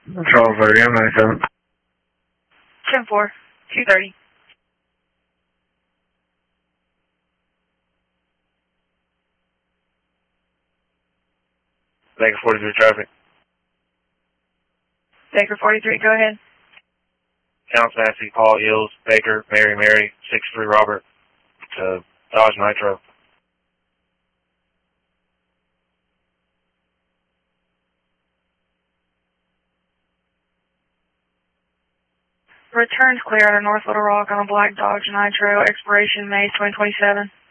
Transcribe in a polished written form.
Charles Larry, I'm 97. 10-4, 230. Baker 43 traffic. Baker 43, go ahead. Counts Nancy, Paul Hills, Baker, Mary, 63 Robert, to Dodge Nitro. Returns clear out of North Little Rock on a black Dodge Nitro, expiration May 2027.